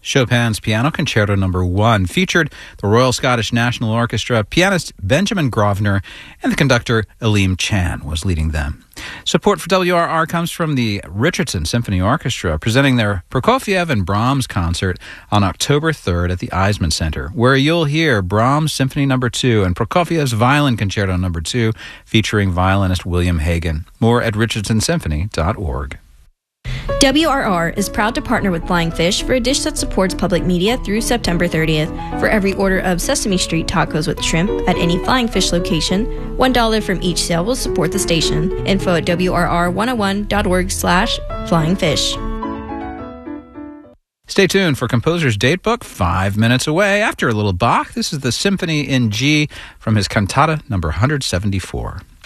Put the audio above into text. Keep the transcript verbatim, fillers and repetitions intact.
Chopin's Piano Concerto Number One featured the Royal Scottish National Orchestra, pianist Benjamin Grosvenor, and the conductor Aleem Chan was leading them. Support for W R R comes from the Richardson Symphony Orchestra, presenting their Prokofiev and Brahms concert on October third at the Eisman Center, where you'll hear Brahms Symphony Number Two and Prokofiev's Violin Concerto Number Two, featuring violinist William Hagen. More at richardson symphony dot org. W R R is proud to partner with Flying Fish for a dish that supports public media through September thirtieth. For every order of Sesame Street tacos with shrimp at any Flying Fish location, one dollar from each sale will support the station. Info at W R R one oh one dot org slash flying fish. Stay tuned for Composer's Datebook, five minutes away. After a little Bach, this is the Symphony in G from his cantata number one hundred seventy-four.